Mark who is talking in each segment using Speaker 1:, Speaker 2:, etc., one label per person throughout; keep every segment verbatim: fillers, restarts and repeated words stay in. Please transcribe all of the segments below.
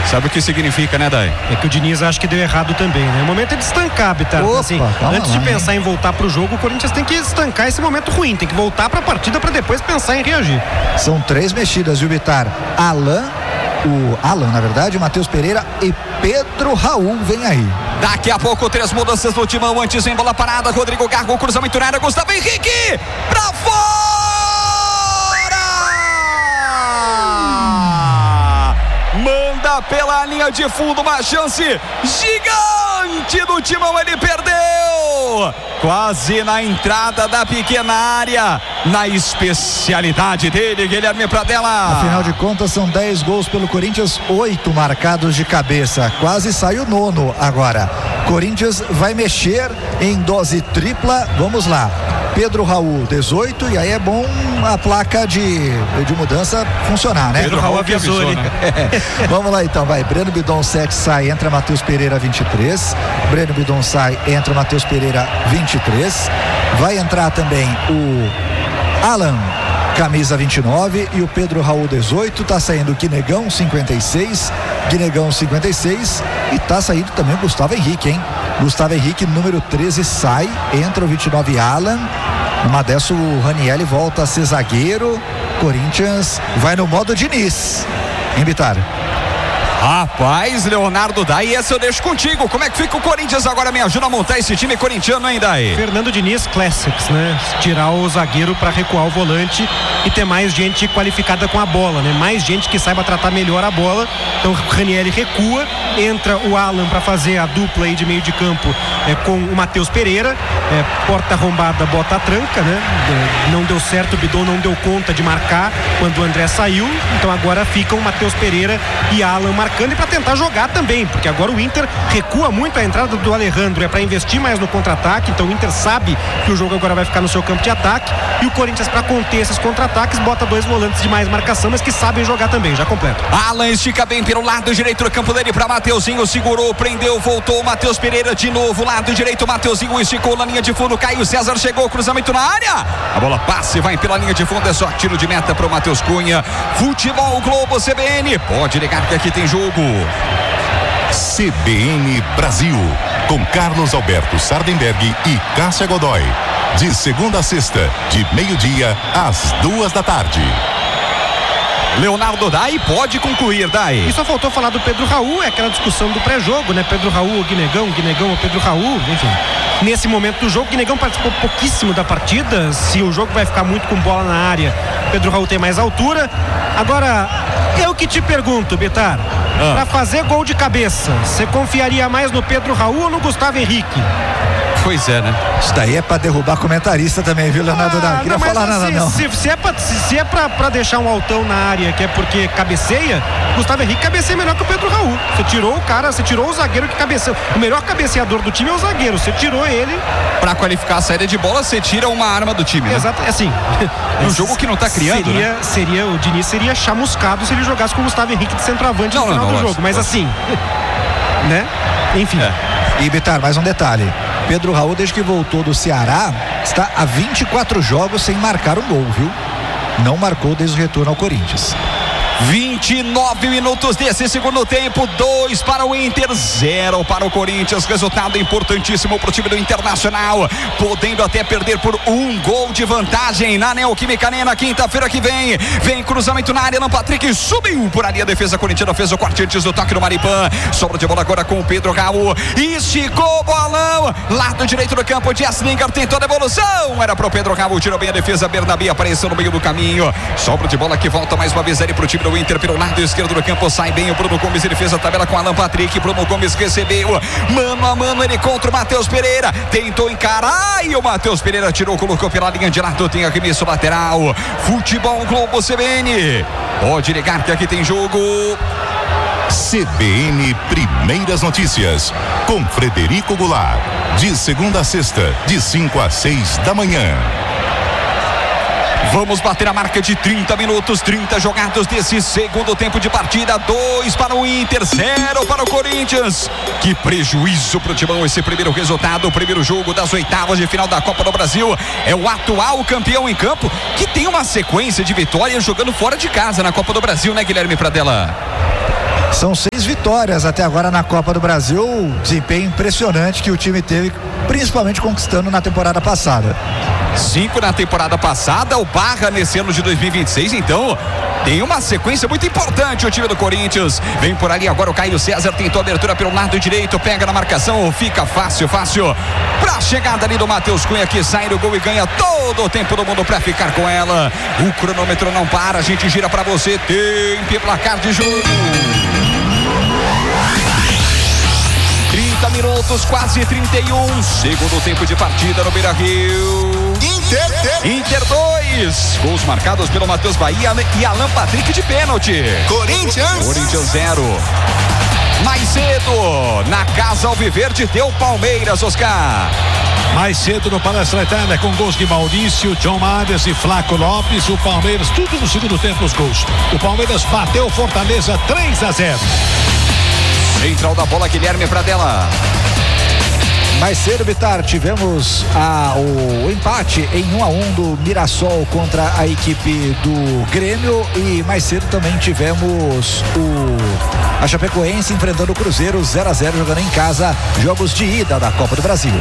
Speaker 1: Sabe o que significa, né, Dai?
Speaker 2: É que o Diniz acho que deu errado também, né? O momento é de estancar, Bitar. Assim, antes
Speaker 3: lá,
Speaker 2: de pensar
Speaker 3: hein?
Speaker 2: em voltar pro jogo, o Corinthians tem que estancar esse momento ruim, tem que voltar pra partida pra depois pensar em reagir.
Speaker 3: São três mexidas, viu, Bitar? Alan, o Alan, na verdade, o Matheus Pereira e Pedro Raul vem aí.
Speaker 1: Daqui a pouco, três mudanças no timão. Antes em bola parada, Rodrigo Gargo, cruzamento na área, Gustavo Henrique, pra fora! Manda pela linha de fundo, uma chance gigante do timão, ele perdeu! Quase na entrada da pequena área, na especialidade dele, Guilherme Pradella.
Speaker 3: Afinal de contas, são dez gols pelo Corinthians, oito marcados de cabeça. Quase saiu nono agora. Corinthians vai mexer em dose tripla. Vamos lá. Pedro Raul, dezoito, e aí é bom a placa de, de mudança funcionar, né?
Speaker 2: Pedro Raul avisou, né?
Speaker 3: É. Vamos lá então, vai. Breno Bidon, sete, sai, entra Matheus Pereira, vinte e três. Breno Bidon sai, entra Matheus Pereira, vinte e três. Vai entrar também o Alan, camisa vinte e nove, e o Pedro Raul, dezoito. Tá saindo o Guinegão, cinquenta e seis. Guinegão, cinquenta e seis. E tá saindo também o Gustavo Henrique, hein? Gustavo Henrique, número treze, sai, entra o vinte e nove, Alan. Numa dessa o Ranieri volta a ser zagueiro. Corinthians vai no modo Diniz, hein, Bitar?
Speaker 1: Rapaz, Leonardo Dai, esse eu deixo contigo. Como é que fica o Corinthians agora? Me ajuda a montar esse time corintiano, hein, Dai?
Speaker 2: Fernando Diniz Classics, né? Tirar o zagueiro para recuar o volante e ter mais gente qualificada com a bola, né? Mais gente que saiba tratar melhor a bola. Então o Ranieri recua, entra o Alan para fazer a dupla aí de meio de campo é, com o Matheus Pereira. É, porta arrombada, bota a tranca, né? É, não deu certo, o Bidon não deu conta de marcar quando o André saiu. Então agora ficam o Matheus Pereira e Alan marcando, e para tentar jogar também, porque agora o Inter recua muito a entrada do Alejandro, é para investir mais no contra-ataque. Então o Inter sabe que o jogo agora vai ficar no seu campo de ataque, e o Corinthians, para conter esses contra-ataques, bota dois volantes de mais marcação, mas que sabem jogar também. Já completo.
Speaker 1: Alan estica bem pelo lado direito do campo dele para Mateuzinho, segurou, prendeu, voltou, Matheus Pereira de novo, lado direito, Mateuzinho esticou na linha de fundo, Caio César chegou, cruzamento na área, a bola passa e vai pela linha de fundo, é só tiro de meta para o Matheus Cunha. Futebol Globo C B N, pode ligar que aqui tem jogo.
Speaker 4: C B N Brasil, com Carlos Alberto Sardenberg e Cássia Godoy, de segunda a sexta, de meio-dia às duas da tarde.
Speaker 1: Leonardo Dai, pode concluir, Dai.
Speaker 2: E só faltou falar do Pedro Raul, é aquela discussão do pré-jogo, né? Pedro Raul ou Guinegão, Guinegão ou Pedro Raul, enfim. Nesse momento do jogo, Guinegão participou pouquíssimo da partida. Se o jogo vai ficar muito com bola na área, Pedro Raul tem mais altura. Agora, eu que te pergunto, Bitar, ah. pra fazer gol de cabeça, você confiaria mais no Pedro Raul ou no Gustavo Henrique?
Speaker 1: Pois é, né?
Speaker 3: Isso daí é pra derrubar comentarista também, viu, Leonardo? Ah, não queria não, falar nada,
Speaker 2: se,
Speaker 3: não.
Speaker 2: Se, se é, pra, se, se é pra, pra deixar um altão na área, que é porque cabeceia, Gustavo Henrique cabeceia melhor que o Pedro Raul. Você tirou o cara, você tirou o zagueiro que cabeceia. O melhor cabeceador do time é o zagueiro. Você tirou ele.
Speaker 1: Pra qualificar a saída de bola, você tira uma arma do time, né?
Speaker 2: Exato, assim.
Speaker 1: Um jogo que não tá criando,
Speaker 2: seria,
Speaker 1: né?
Speaker 2: Seria, o Diniz seria chamuscado se ele jogasse com o Gustavo Henrique de centroavante
Speaker 1: não,
Speaker 2: no final
Speaker 1: não, não,
Speaker 2: do jogo. Mas
Speaker 1: nossa.
Speaker 2: assim, né? Enfim.
Speaker 3: É. E, Bitar, mais um detalhe. Pedro Raul, desde que voltou do Ceará, está há vinte e quatro jogos sem marcar um gol, viu? Não marcou desde o retorno ao Corinthians.
Speaker 1: vinte e nove minutos desse segundo tempo, dois para o Inter, zero para o Corinthians. Resultado importantíssimo para o time do Internacional, podendo até perder por um gol de vantagem na Neoquímica Arena quinta-feira que vem. Vem cruzamento na área, Alan Patrick subiu por ali, a defesa corintiana fez o corte antes do toque no Maripã. Sobra de bola agora com o Pedro Raul, esticou o bolão, lado direito do campo, Jesslinger tentou a devolução, era para o Pedro Raul, tirou bem a defesa, Bernabé apareceu no meio do caminho. Sobra de bola que volta mais uma vez ali para o time do Inter pelo lado esquerdo do campo, sai bem o Bruno Gomes, ele fez a tabela com Alan Patrick, Bruno Gomes recebeu, mano a mano ele contra o Matheus Pereira, tentou encarar e o Matheus Pereira tirou, colocou pela linha de lado, tem arremesso lateral. Futebol Globo C B N, pode ligar que aqui tem jogo.
Speaker 4: C B N Primeiras Notícias, com Frederico Goulart, de segunda a sexta, de cinco às seis da manhã.
Speaker 1: Vamos bater a marca de trinta minutos, trinta jogados desse segundo tempo de partida, dois para o Inter, zero para o Corinthians. Que prejuízo para o Timão esse primeiro resultado, o primeiro jogo das oitavas de final da Copa do Brasil. É o atual campeão em campo, que tem uma sequência de vitórias jogando fora de casa na Copa do Brasil, né, Guilherme Pradella?
Speaker 3: São seis vitórias até agora na Copa do Brasil, desempenho impressionante que o time teve, principalmente conquistando na temporada passada.
Speaker 1: Cinco na temporada passada, o Barra nesse ano de dois mil e vinte e seis, então tem uma sequência muito importante o time do Corinthians. Vem por ali agora o Caio César, tentou abertura pelo lado direito, pega na marcação, fica fácil, fácil pra chegada ali do Matheus Cunha, que sai do gol e ganha todo o tempo do mundo pra ficar com ela. O cronômetro não para, a gente gira pra você, tempo e placar de jogo. trinta minutos, quase trinta e um, segundo tempo de partida no Beira-Rio. Inter, Inter dois, gols marcados pelo Matheus Bahia e Alan Patrick de pênalti.
Speaker 5: Corinthians
Speaker 1: Corinthians zero. Mais cedo, na Casa Alviverde, deu Palmeiras, Oscar.
Speaker 6: Mais cedo no Palestra Eterna, com gols de Maurício, John Mares e Flaco Lopes. O Palmeiras, tudo no segundo tempo, os gols. O Palmeiras bateu Fortaleza três a zero.
Speaker 1: Central da bola, Guilherme Pradella.
Speaker 3: Mais cedo, Bitar, tivemos a, o empate em um a um do Mirassol contra a equipe do Grêmio, e mais cedo também tivemos o a Chapecoense enfrentando o Cruzeiro zero a zero, jogando em casa, jogos de ida da Copa do Brasil.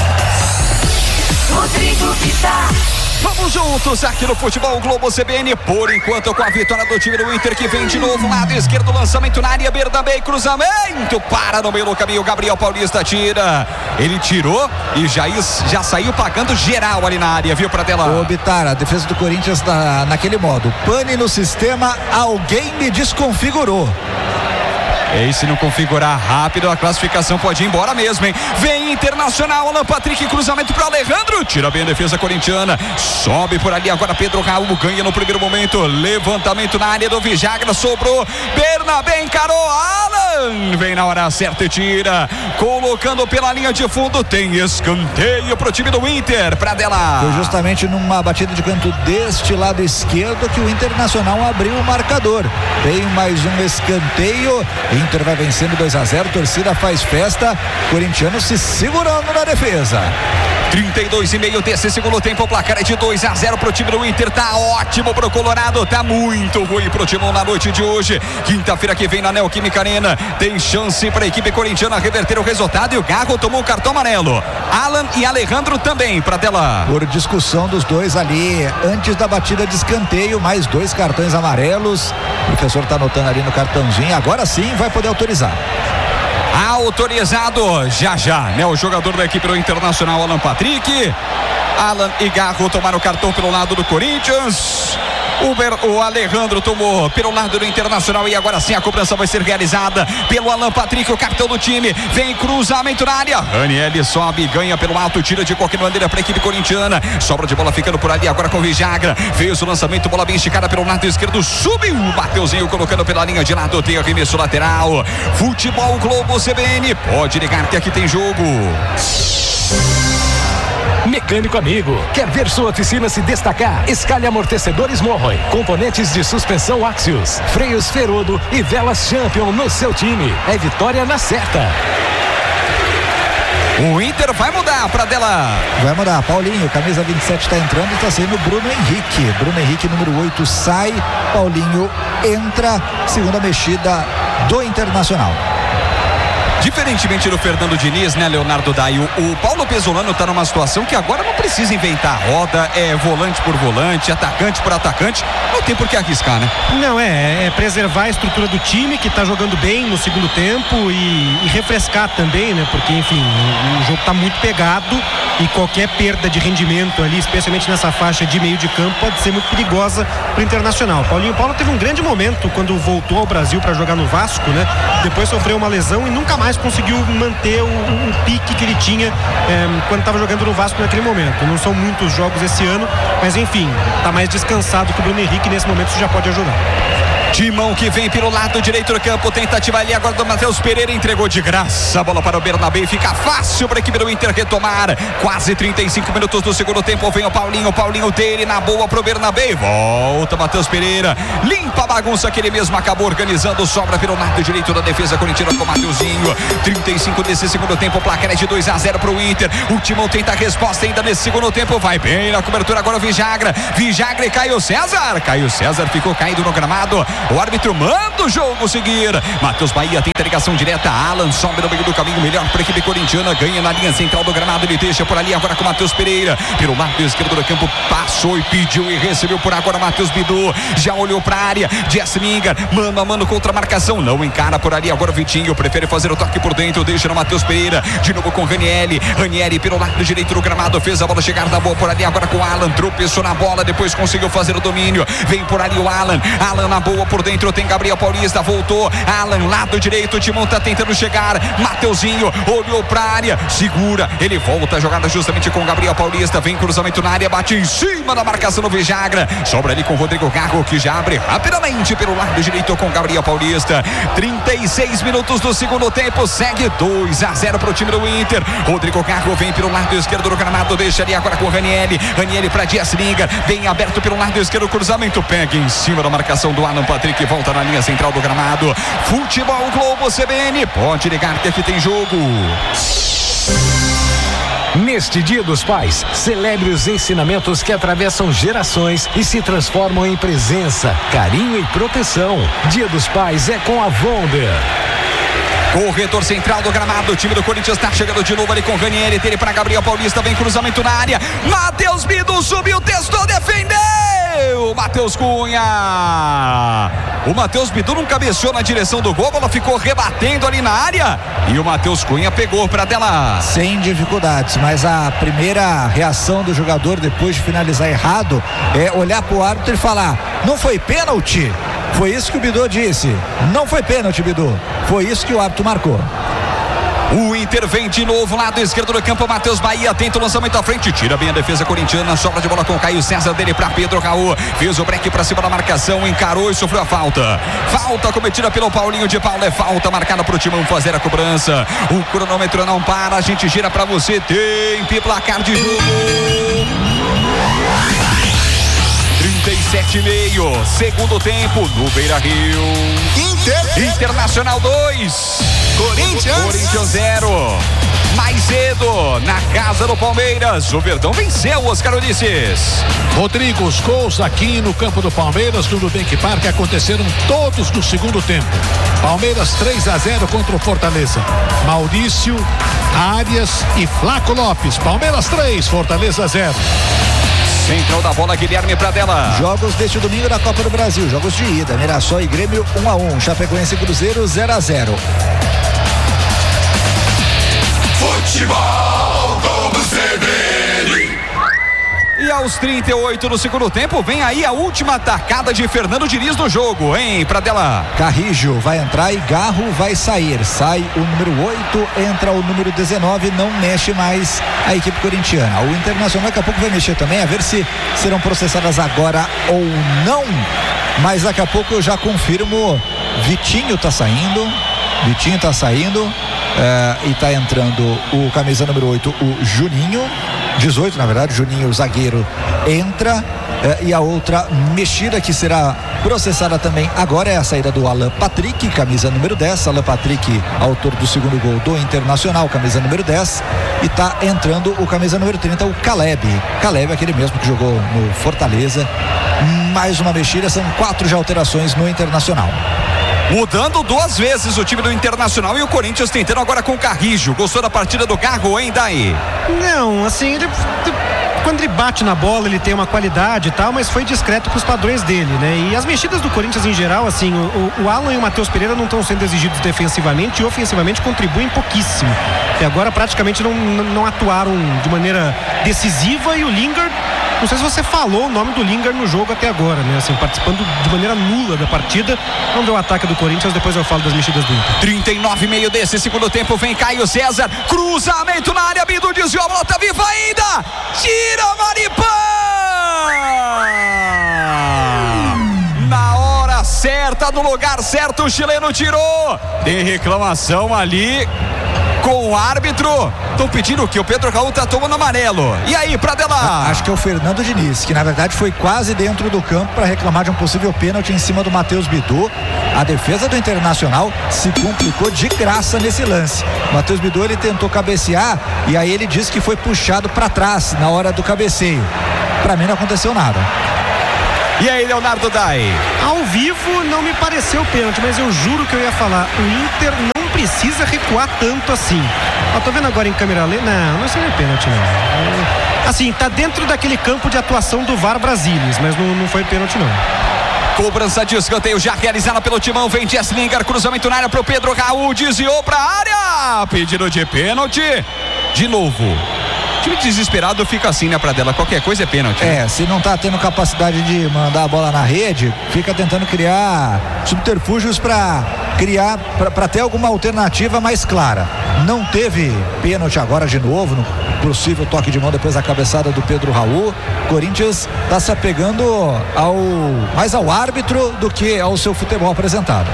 Speaker 7: Rodrigo Bitar.
Speaker 1: Vamos juntos aqui no Futebol Globo C B N, por enquanto com a vitória do time do Inter, que vem de novo, lado esquerdo, lançamento na área, Bernabé, cruzamento, para no meio do caminho, Gabriel Paulista tira, ele tirou e já, já saiu pagando geral ali na área, viu, Pradella?
Speaker 3: Ô, Bitar, a defesa do Corinthians na, naquele modo, pane no sistema, alguém me desconfigurou.
Speaker 1: E se não configurar rápido, a classificação pode ir embora mesmo, hein? Vem Internacional, Alan Patrick, cruzamento para Alejandro, tira bem a defesa corintiana, sobe por ali agora Pedro Raul, ganha no primeiro momento, levantamento na área do Vijagra, sobrou, Bernabé encarou, Alan, vem na hora certa e tira, colocando pela linha de fundo, tem escanteio pro time do Inter, Pradella.
Speaker 3: Foi justamente numa batida de canto deste lado esquerdo que o Internacional abriu o marcador. Tem mais um escanteio, Inter vai vencendo dois a zero, torcida faz festa, corintiano se segurando na defesa.
Speaker 1: trinta e dois e meio desse segundo tempo, o placar é de dois a zero pro time do Inter, tá ótimo pro Colorado, tá muito ruim pro Timão na noite de hoje. Quinta-feira que vem na Neoquímica Arena, tem chance pra equipe corintiana reverter o resultado, e o Garro tomou um cartão amarelo. Alan e Alejandro também, Pradella.
Speaker 3: Por discussão dos dois ali, antes da batida de escanteio, mais dois cartões amarelos. O professor tá anotando ali no cartãozinho, agora sim vai poder autorizar.
Speaker 1: Autorizado já já, né? O jogador da equipe do Internacional, Alan Patrick. Alan e Garro tomaram o cartão pelo lado do Corinthians. O, Ber, o Alejandro tomou pelo lado do Internacional, e agora sim a cobrança vai ser realizada pelo Alan Patrick, o cartão do time. Vem cruzamento na área, Ranieri sobe, ganha pelo alto, tira de qualquer maneira para a equipe corintiana. Sobra de bola ficando por ali agora com o Vijagra, fez o lançamento, bola bem esticada pelo lado esquerdo, subiu o Mateuzinho colocando pela linha de lado, tem arremesso lateral. Futebol Globo C B N, pode ligar que aqui tem jogo.
Speaker 8: Mecânico amigo, quer ver sua oficina se destacar? Escalhe Amortecedores Morroy, componentes de suspensão Axios, freios Ferodo e velas Champion no seu time. É vitória na certa.
Speaker 1: O Inter vai mudar, Pradella.
Speaker 3: Vai mudar, Paulinho, camisa vinte e sete está entrando e está saindo Bruno Henrique. Bruno Henrique, número oito, sai, Paulinho entra, segunda mexida do Internacional.
Speaker 1: Diferentemente do Fernando Diniz, né, Leonardo Daio, o Paulo Pesolano está numa situação que agora não precisa inventar roda, é volante por volante, atacante por atacante, não tem por que arriscar, né?
Speaker 2: Não, é, é preservar a estrutura do time, que está jogando bem no segundo tempo, e, e refrescar também, né, porque enfim, o, o jogo está muito pegado, e qualquer perda de rendimento ali, especialmente nessa faixa de meio de campo, pode ser muito perigosa para o Internacional. Paulinho Paulo teve um grande momento quando voltou ao Brasil para jogar no Vasco, né? Depois sofreu uma lesão e nunca mais conseguiu manter o, o pique que ele tinha é, quando estava jogando no Vasco naquele momento. Não são muitos jogos esse ano, mas enfim, está mais descansado que o Bruno Henrique, nesse momento isso já pode ajudar.
Speaker 1: Timão que vem pelo lado direito do campo, tentativa ali agora do Matheus Pereira, entregou de graça a bola para o Bernabé, fica fácil para a equipe do Inter retomar. Quase trinta e cinco minutos do segundo tempo, vem o Paulinho, o Paulinho dele na boa pro Bernabé, volta Matheus Pereira, limpa a bagunça que ele mesmo acabou organizando, sobra pelo lado direito da defesa corintiana com o Mateuzinho. Trinta e cinco desse segundo tempo, o placar é de dois a zero pro Inter. O Timão tenta a resposta ainda nesse segundo tempo, vai bem na cobertura agora o Vijagra, Vijagra e Caio César, Caio César ficou caído no gramado, O árbitro manda o jogo seguir. Matheus Bahia tenta ligação direta. Alan sobe no meio do caminho, melhor para a equipe corintiana, ganha na linha central do gramado, ele deixa por ali agora com o Matheus Pereira, pelo lado esquerdo do campo, passou e pediu e recebeu por agora Matheus Bidu, já olhou para a área, Jesse Lingard, mano a mano contra a marcação, não encara por ali agora o Vitinho, prefere fazer o toque por dentro, deixa no Matheus Pereira, de novo com Ranieri, Ranieri pelo lado direito do gramado, fez a bola chegar da boa por ali agora com o Alan, tropeçou na bola, depois conseguiu fazer o domínio, vem por ali o Alan, Alan na boa por dentro, tem Gabriel Paulista, voltou, Alan lado direito, o Timão tá tentando chegar, Mateuzinho olhou pra área, segura, ele volta a jogada justamente com o Gabriel Paulista, vem cruzamento na área, bate em cima da marcação do Vijagra, sobra ali com o Rodrigo Carro, que já abre rapidamente pelo lado direito com o Gabriel Paulista. Trinta e seis minutos do segundo tempo, segue dois a zero pro time do Inter. Rodrigo Carro vem pelo lado esquerdo do gramado, deixa ali agora com o Ranieri, Ranieri pra Jesse Lingard, bem aberto pelo lado esquerdo, cruzamento, pega em cima da marcação do Alan Patrick, volta na linha central do gramado. Futebol Globo C B N, pode ligar que aqui tem jogo.
Speaker 8: Neste Dia dos Pais, celebre os ensinamentos que atravessam gerações e se transformam em presença, carinho e proteção. Dia dos Pais é com a Wonder.
Speaker 1: Corredor central do gramado, o time do Corinthians está chegando de novo ali com o Ranieri, dele para Gabriel Paulista, vem cruzamento na área, Matheus Bidu subiu, testou, defendeu, Matheus Cunha, o Matheus Bidu não cabeceou na direção do gol, ela ficou rebatendo ali na área e o Matheus Cunha pegou para dela.
Speaker 3: Sem dificuldades, mas a primeira reação do jogador depois de finalizar errado é olhar para o árbitro e falar, não foi pênalti? Foi isso que o Bidu disse, não foi pênalti, Bidu, foi isso que o árbitro marcou.
Speaker 1: O Inter vem de novo, lado esquerdo do campo, Matheus Bahia tenta o lançamento à frente, tira bem a defesa corintiana, sobra de bola com o Caio César, dele para Pedro Raul, fez o break para cima da marcação, encarou e sofreu a falta. Falta cometida pelo Paulinho de Paula, é falta marcada para o Timão fazer a cobrança. O cronômetro não para, a gente gira para você, tempo e placar de jogo. trinta e sete e meio, segundo tempo no Beira-Rio.
Speaker 5: Inter.
Speaker 1: Internacional dois,
Speaker 5: Corinthians.
Speaker 1: Corinthians zero. Mais cedo, na casa do Palmeiras, o Verdão venceu, Oscar Ulisses.
Speaker 6: Rodrigo, os gols aqui no campo do Palmeiras, no Nubank Park, aconteceram todos no segundo tempo. Palmeiras três a zero contra o Fortaleza. Maurício, Arias e Flaco Lopes. Palmeiras três, Fortaleza zero.
Speaker 1: Central da bola, Guilherme Pradella.
Speaker 3: Jogos deste domingo da Copa do Brasil, jogos de ida, Mirassol e Grêmio um a um, Chapecoense e Cruzeiro zero a zero.
Speaker 5: Futebol Globo C B N.
Speaker 1: E aos trinta e oito do segundo tempo, vem aí a última atacada de Fernando Diniz no jogo, hein, Pradella?
Speaker 3: Carrijo vai entrar e Garro vai sair. Sai o número oito, entra o número dezenove, não mexe mais a equipe corintiana. O Internacional daqui a pouco vai mexer também, a ver se serão processadas agora ou não. Mas daqui a pouco eu já confirmo, Vitinho tá saindo, Vitinho tá saindo. Uh, e tá entrando o camisa número oito, o Juninho, dezoito na verdade, Juninho, o zagueiro, entra, uh, e a outra mexida que será processada também agora é a saída do Alan Patrick, camisa número dez, Alan Patrick, autor do segundo gol do Internacional, camisa número dez, e tá entrando o camisa número trinta, o Caleb, Caleb aquele mesmo que jogou no Fortaleza. Mais uma mexida, são quatro já alterações no Internacional.
Speaker 1: Mudando duas vezes o time do Internacional e o Corinthians tentando agora com o Carrijo. Gostou da partida do Garro, hein, Daí?
Speaker 2: Não, assim, ele, quando ele bate na bola, ele tem uma qualidade e tal, mas foi discreto para os padrões dele, né? E as mexidas do Corinthians em geral, assim, o, o Alan e o Matheus Pereira não estão sendo exigidos defensivamente e ofensivamente contribuem pouquíssimo. E agora praticamente não, não atuaram de maneira decisiva, e o Lingard, não sei se você falou o nome do Lingard no jogo até agora, né? Assim, participando de maneira nula da partida. Vamos ver o ataque do Corinthians, depois eu falo das mexidas do Inter.
Speaker 1: trinta e nove e meio desse segundo tempo, vem Caio César, cruzamento na área, Bidu desviou, a bola tá viva ainda, tira Maripã! Na hora certa, no lugar certo, o chileno tirou. Tem reclamação ali com o árbitro. Estão pedindo o que? O Pedro Raul tá tomando amarelo. E aí, Pradella?
Speaker 3: Acho que é o Fernando Diniz, que na verdade foi quase dentro do campo para reclamar de um possível pênalti em cima do Matheus Bidu. A defesa do Internacional se complicou de graça nesse lance. O Matheus Bidu, ele tentou cabecear e aí ele disse que foi puxado para trás na hora do cabeceio. Para mim não aconteceu nada.
Speaker 1: E aí, Leonardo Dai?
Speaker 2: Ao vivo não me pareceu pênalti, mas eu juro que eu ia falar, o Inter não precisa recuar tanto assim. Eu tô vendo agora em câmera lenta, não, não seria pênalti não. Assim, tá dentro daquele campo de atuação do V A R Brasilis, mas não, não foi pênalti não.
Speaker 1: Cobrança de escanteio já realizada pelo Timão, vem Jesslinger, cruzamento na área pro Pedro Raul, desviou pra área, pedido de pênalti, de novo. O time desesperado fica assim, né, Pradella? Qualquer coisa é pênalti.
Speaker 3: É,
Speaker 1: né?
Speaker 3: Se não tá tendo capacidade de mandar a bola na rede, fica tentando criar subterfúgios para criar, para ter alguma alternativa mais clara. Não teve pênalti agora de novo, no possível toque de mão depois da cabeçada do Pedro Raul. Corinthians está se apegando ao, mais ao árbitro do que ao seu futebol apresentado.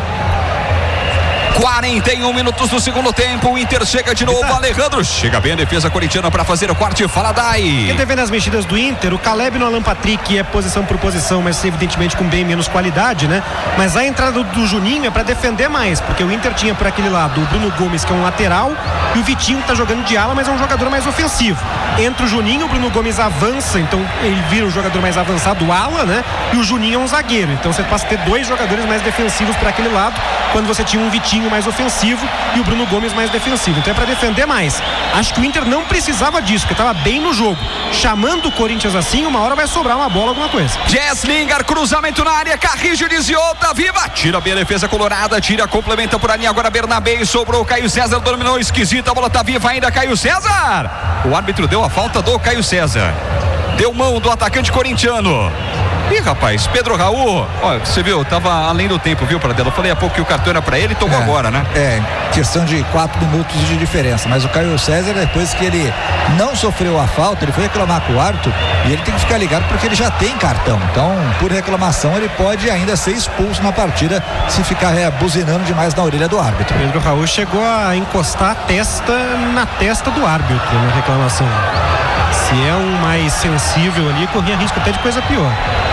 Speaker 1: quarenta e um minutos do segundo tempo, o Inter chega de novo, Alejandro, chega bem a defesa corintiana para fazer o corte, fala Dai.
Speaker 2: Quem tá vendo as mexidas do Inter, o Caleb no Alan Patrick é posição por posição, mas evidentemente com bem menos qualidade, né? Mas a entrada do, do Juninho é para defender mais, porque o Inter tinha por aquele lado o Bruno Gomes, que é um lateral, e o Vitinho que tá jogando de ala, mas é um jogador mais ofensivo. Entra o Juninho, o Bruno Gomes avança, então ele vira o jogador mais avançado, ala, né? E o Juninho é um zagueiro, então você passa a ter dois jogadores mais defensivos para aquele lado, quando você tinha um Vitinho mais ofensivo e o Bruno Gomes mais defensivo. Então é para defender mais. Acho que o Inter não precisava disso, porque estava bem no jogo. Chamando o Corinthians assim, uma hora vai sobrar uma bola, alguma coisa.
Speaker 1: Jesslinger, cruzamento na área, Carrijo desviou, tá viva, tira bem a defesa colorada, tira, complementa por ali, agora Bernabé, sobrou, Caio César dominou, esquisita, a bola tá viva ainda, Caio César. O árbitro deu a falta do Caio César. Deu mão do atacante corintiano. Ih, rapaz, Pedro Raul, ó, você viu, tava além do tempo, viu, Pradella? Eu falei há pouco que o cartão era pra ele e tomou
Speaker 3: é,
Speaker 1: agora, né?
Speaker 3: É, questão de quatro minutos de diferença, mas o Caio César, depois que ele não sofreu a falta, ele foi reclamar com o árbitro e ele tem que ficar ligado porque ele já tem cartão, então, por reclamação, ele pode ainda ser expulso na partida se ficar é, buzinando demais na orelha do árbitro.
Speaker 2: Pedro Raul chegou a encostar a testa na testa do árbitro na reclamação. Se é um mais sensível ali, corria risco até de coisa pior.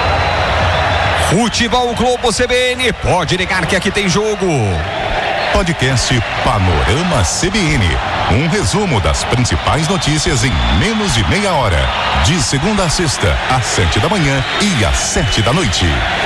Speaker 1: Futebol Globo C B N, pode ligar que aqui tem jogo.
Speaker 4: Podcast Panorama C B N. Um resumo das principais notícias em menos de meia hora. De segunda a sexta, às sete da manhã e às sete da noite.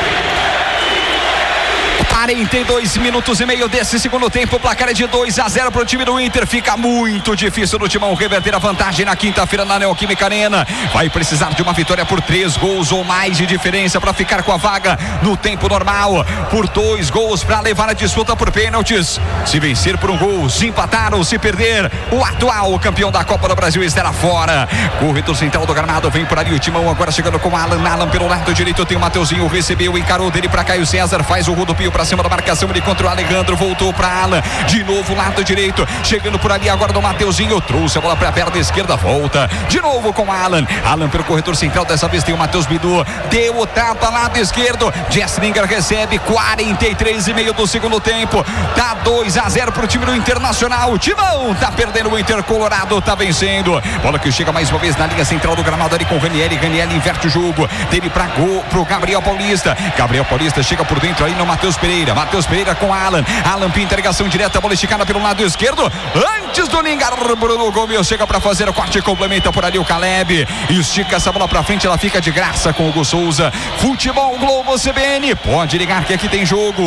Speaker 1: quarenta e dois minutos e meio desse segundo tempo, o placar é de dois a zero para o time do Inter. Fica muito difícil no Timão reverter a vantagem na quinta-feira na Neoquímica Arena. Vai precisar de uma vitória por três gols ou mais de diferença para ficar com a vaga no tempo normal. Por dois gols para levar a disputa por pênaltis. Se vencer por um gol, se empatar ou se perder, o atual campeão da Copa do Brasil estará fora. Corredor central do gramado, vem por ali o Timão agora chegando com Alan. Alan pelo lado direito, tem o Mateuzinho, recebeu, encarou dele para Caio César, faz o rodopio para cima da marcação, ele contra o Alejandro, voltou para Alan, de novo lado direito, chegando por ali agora do Mateuzinho, trouxe a bola para a perna esquerda, volta, de novo com Alan, Alan pelo corredor central, dessa vez tem o Matheus Bidu, deu o tapa lado esquerdo, Jesslinger recebe, quarenta e três e meio do segundo tempo, tá dois a zero pro time do Internacional, o Timão tá perdendo, o Inter Colorado tá vencendo, bola que chega mais uma vez na linha central do gramado ali com o Ranieri, Ranieri inverte o jogo, dele para gol, pro Gabriel Paulista, Gabriel Paulista chega por dentro aí no Matheus Pereira, Matheus Pereira com Alan, Alan pinta ligação direta, bola esticada pelo lado esquerdo, antes do Lingar, Bruno Gomes chega para fazer o corte, complementa por ali o Caleb, estica essa bola para frente, ela fica de graça com o Hugo Souza. Futebol Globo C B N, pode ligar que aqui tem jogo.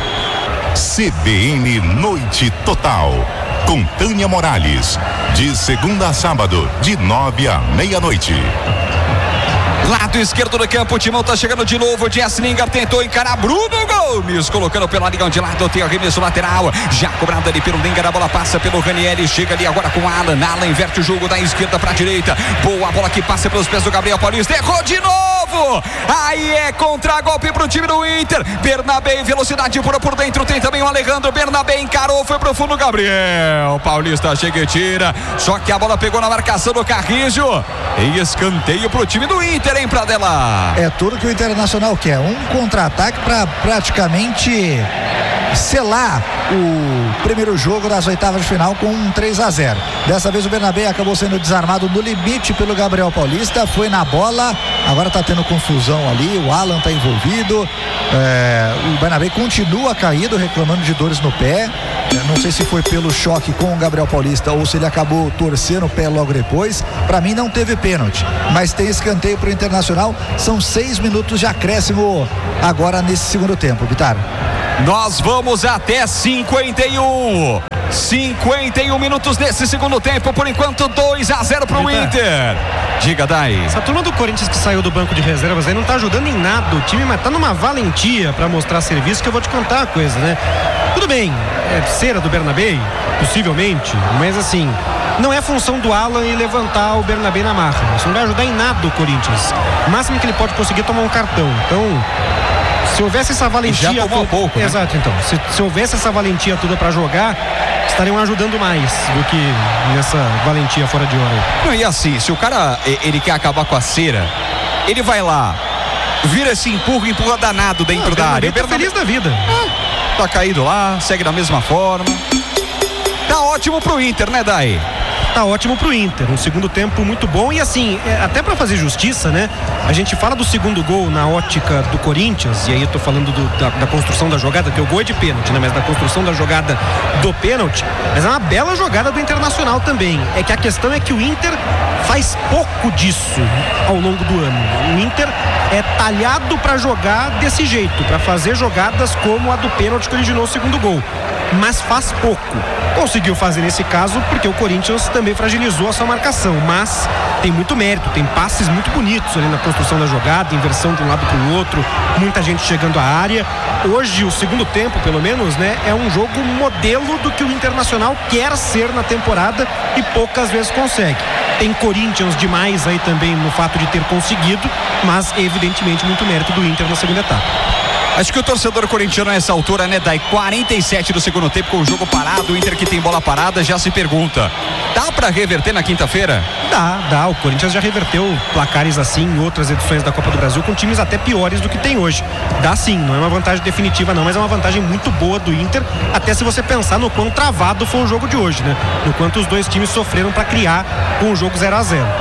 Speaker 4: C B N Noite Total, com Tânia Morales, de segunda a sábado, de nove à meia-noite.
Speaker 1: Lado esquerdo do campo, o Timão tá chegando de novo, Jesslinger tentou encarar Bruno Gomes, colocando pela liga de lado, tem arremesso lateral, já cobrado ali pelo Lingar, a bola passa pelo Ranieri, chega ali agora com Alan, Alan inverte o jogo da esquerda pra direita, boa bola que passa pelos pés do Gabriel Paulista, errou de novo, aí é contra-golpe pro time do Inter, Bernabé em velocidade pura por dentro, tem também o Alejandro, Bernabé encarou, foi pro fundo, Gabriel Paulista chega e tira, só que a bola pegou na marcação do Carrijo, e escanteio pro time do Inter, hein, Pradella?
Speaker 3: É tudo que o Internacional quer, um contra-ataque para praticamente selar o primeiro jogo das oitavas de final com um três a zero. Dessa vez o Bernabé acabou sendo desarmado no limite pelo Gabriel Paulista, foi na bola, agora tá tendo confusão ali, o Alan tá envolvido, é, o Bernabé continua caído, reclamando de dores no pé, não sei se foi pelo choque com o Gabriel Paulista ou se ele acabou torcendo o pé logo depois. Para mim não teve pênalti, mas tem escanteio para o Internacional. São seis minutos de acréscimo agora nesse segundo tempo, Bitar.
Speaker 1: Nós vamos até cinquenta e um. cinquenta e um minutos desse segundo tempo. Por enquanto, dois a zero para o Inter. Diga, Dai.
Speaker 2: Essa turma do Corinthians que saiu do banco de reservas aí não tá ajudando em nada o time, mas tá numa valentia para mostrar serviço, que eu vou te contar uma coisa, né? Tudo bem, é cera do Bernabé, possivelmente, mas assim, não é função do Alan e levantar o Bernabé na marra. Isso não vai ajudar em nada o Corinthians. O máximo que ele pode conseguir é tomar um cartão. Então, se houvesse essa valentia...
Speaker 1: Já tomou
Speaker 2: toda...
Speaker 1: pouco, né?
Speaker 2: Exato, então. Se, se houvesse essa valentia toda para jogar, estariam ajudando mais do que nessa valentia fora de hora.
Speaker 1: Não, e assim, se o cara ele quer acabar com a cera, ele vai lá, vira esse empurra, empurra danado dentro
Speaker 2: ah,
Speaker 1: da área.
Speaker 2: O Bernabé tá feliz da vida.
Speaker 1: Ah, tá caído lá, segue da mesma forma. Tá ótimo pro Inter, né, Dai?
Speaker 2: Tá ótimo pro Inter, um segundo tempo muito bom e assim, é, até pra fazer justiça, né? A gente fala do segundo gol na ótica do Corinthians, e aí eu tô falando do, da, da construção da jogada, que o gol é de pênalti, né? Mas da construção da jogada do pênalti, mas é uma bela jogada do Internacional também. É que a questão é que o Inter faz pouco disso ao longo do ano. O Inter é talhado pra jogar desse jeito, pra fazer jogadas como a do pênalti que originou o segundo gol, mas faz pouco. Conseguiu fazer nesse caso porque o Corinthians também fragilizou a sua marcação, mas tem muito mérito, tem passes muito bonitos ali na construção da jogada, inversão de um lado para o outro, muita gente chegando à área. Hoje o segundo tempo, pelo menos, né, é um jogo modelo do que o Internacional quer ser na temporada e poucas vezes consegue. Tem Corinthians demais aí também no fato de ter conseguido, mas evidentemente muito mérito do Inter na segunda etapa.
Speaker 1: Acho que o torcedor corintiano a essa altura, né, Dai, quarenta e sete do segundo tempo com o jogo parado, o Inter que tem bola parada já se pergunta, dá pra reverter na quinta-feira?
Speaker 2: Dá, dá, o Corinthians já reverteu placares assim em outras edições da Copa do Brasil com times até piores do que tem hoje. Dá sim, não é uma vantagem definitiva não, mas é uma vantagem muito boa do Inter, até se você pensar no quão travado foi o jogo de hoje, né? No quanto os dois times sofreram pra criar com o jogo zero a zero.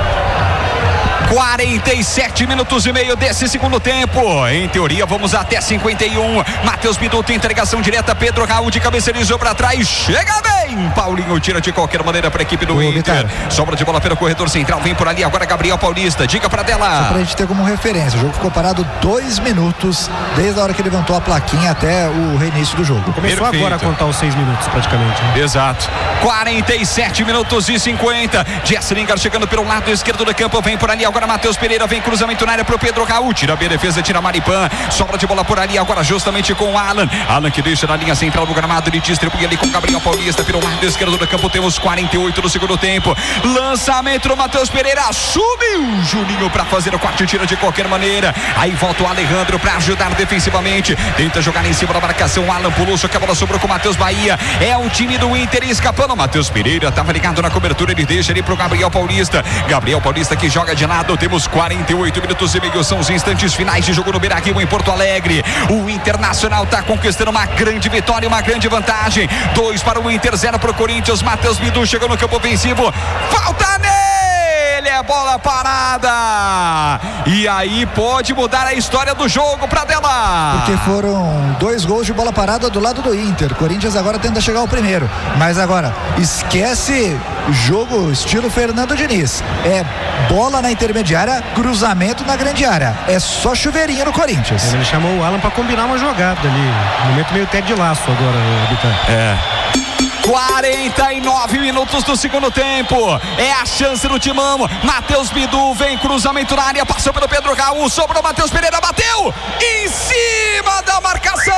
Speaker 1: quarenta e sete minutos e meio desse segundo tempo. Em teoria, vamos até cinquenta e um. Matheus Bidu tem entregação direta. Pedro Raul de cabecerizou para trás. Chega bem. Paulinho tira de qualquer maneira para a equipe do Ô, Inter. Vitar. Sobra de bola pelo corredor central. Vem por ali agora Gabriel Paulista. Diga para dela.
Speaker 3: Só pra gente ter como referência. O jogo ficou parado dois minutos. Desde a hora que ele levantou a plaquinha até o reinício do jogo.
Speaker 2: Começou Perfeito. Agora a contar os seis minutos praticamente. Né?
Speaker 1: Exato. quarenta e sete minutos e cinquenta. Jesse Lingard chegando pelo lado esquerdo do campo. Vem por ali agora Matheus Pereira, vem cruzamento na área pro Pedro Raul, tira bem a defesa, tira Maripan, sobra de bola por ali agora justamente com o Alan, Alan que deixa na linha central do gramado, ele distribui ali com o Gabriel Paulista pelo lado esquerdo do campo, temos quarenta e oito no segundo tempo, lançamento do Matheus Pereira, subiu Juninho pra fazer o corte, tira de qualquer maneira, aí volta o Alejandro pra ajudar defensivamente, tenta jogar em cima da marcação, o Alan pulou, só que a bola sobrou com o Matheus Bahia, é o time do Inter escapando, Matheus Pereira tava ligado na cobertura, ele deixa ali pro Gabriel Paulista, Gabriel Paulista que joga de lado, temos quarenta e oito minutos e meio, são os instantes finais de jogo no Beira-Rio em Porto Alegre. O Internacional está conquistando uma grande vitória, uma grande vantagem. Dois para o Inter, zero para o Corinthians. Matheus Bidu chegou no campo ofensivo. Falta nele, é bola parada. E aí pode mudar a história do jogo para dela.
Speaker 3: Porque foram dois gols de bola parada do lado do Inter. Corinthians agora tenta chegar ao primeiro. Mas agora, esquece jogo estilo Fernando Diniz. É bola na intermediária, cruzamento na grande área. É só chuveirinho no Corinthians.
Speaker 2: Ele chamou o Alan para combinar uma jogada ali. Momento meio Ted de Laço agora, Bitar.
Speaker 1: É. quarenta e nove minutos do segundo tempo. É a chance do Timão. Matheus Bidu vem cruzamento na área, passou pelo Pedro Raul, sobrou Matheus Pereira, bateu em cima da marcação.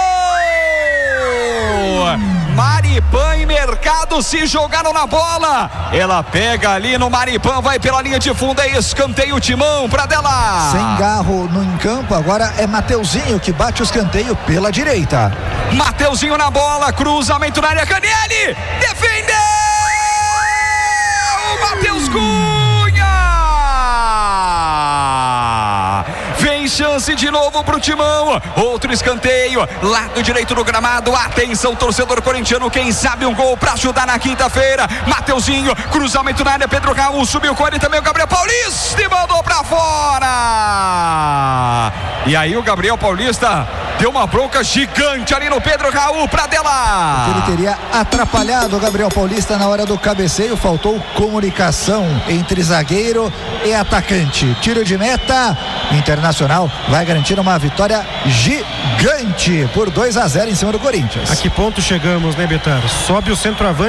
Speaker 1: Maripan e Mercado se jogaram na bola. Ela pega ali no Maripan, vai pela linha de fundo, é escanteio Timão pra dela.
Speaker 3: Sem garro no encampo, agora é Mateuzinho que bate o escanteio pela direita.
Speaker 1: Mateuzinho na bola, cruzamento na área, Caniele defendeu! Matheus Cunha! Vem chance de novo pro Timão. Outro escanteio, lado direito do gramado. Atenção, torcedor corintiano, quem sabe um gol pra ajudar na quinta-feira. Mateuzinho, cruzamento na área, Pedro Raul subiu com ele também, o Gabriel Paulista e mandou pra fora. E aí o Gabriel Paulista deu uma bronca gigante ali no Pedro Raul, pra dela.
Speaker 3: Ele teria atrapalhado o Gabriel Paulista na hora do cabeceio, faltou comunicação entre zagueiro e atacante. Tiro de meta, Internacional vai garantir uma vitória gigante por dois a zero em cima do Corinthians.
Speaker 2: A que ponto chegamos, né, Betar? Sobe o centroavante